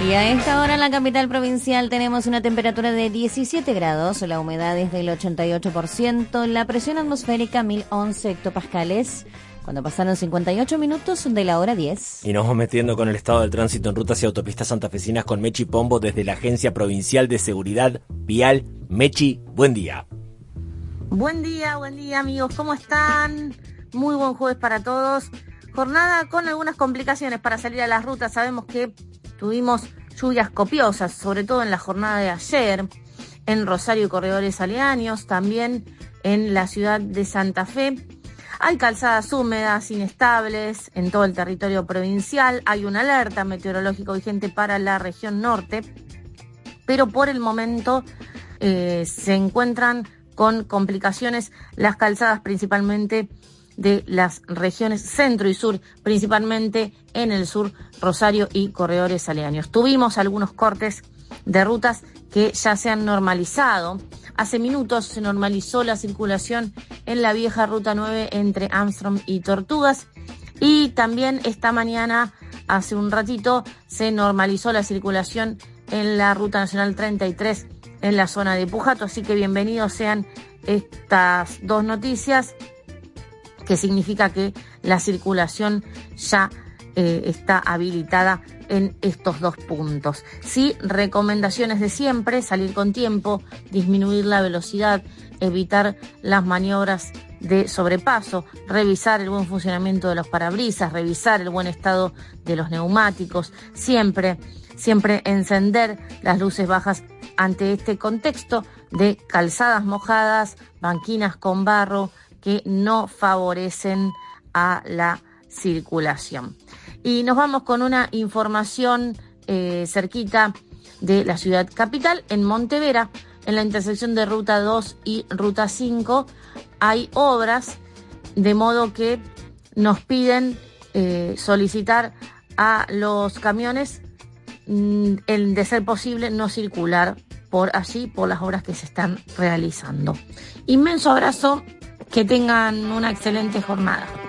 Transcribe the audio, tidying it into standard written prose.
Y a esta hora en la capital provincial tenemos una temperatura de 17 grados, la humedad es del 88%, la presión atmosférica 1011 hectopascales, cuando pasaron 58 minutos de la hora 10. Y nos vamos metiendo con el estado del tránsito en rutas y autopistas santafesinas con Mechi Pombo desde la Agencia Provincial de Seguridad Vial. Mechi, buen día. Buen día amigos, ¿cómo están? Muy buen jueves para todos. Jornada con algunas complicaciones para salir a las rutas. Sabemos que tuvimos lluvias copiosas, sobre todo en la jornada de ayer, en Rosario y Corredores Aledaños, también en la ciudad de Santa Fe. Hay calzadas húmedas, inestables en todo el territorio provincial. Hay una alerta meteorológica vigente para la región norte, pero por el momento se encuentran con complicaciones las calzadas principalmente de las regiones centro y sur, principalmente en el sur, Rosario y Corredores Aledaños. Tuvimos algunos cortes de rutas que ya se han normalizado. Hace minutos se normalizó la circulación en la vieja Ruta 9 entre Armstrong y Tortugas, y también esta mañana, hace un ratito, se normalizó la circulación en la Ruta Nacional 33 en la zona de Pujato, así que bienvenidos sean estas dos noticias, que significa que la circulación ya está habilitada en estos dos puntos. Sí, recomendaciones de siempre: salir con tiempo, disminuir la velocidad, evitar las maniobras de sobrepaso, revisar el buen funcionamiento de los parabrisas, revisar el buen estado de los neumáticos, siempre encender las luces bajas ante este contexto de calzadas mojadas, banquinas con barro, que no favorecen a la circulación. Y nos vamos con una información cerquita de la ciudad capital. En Montevera, en la intersección de Ruta 2 y Ruta 5, hay obras, de modo que nos piden solicitar a los camiones, de ser posible, no circular por allí, por las obras que se están realizando. Inmenso abrazo. Que tengan una excelente jornada.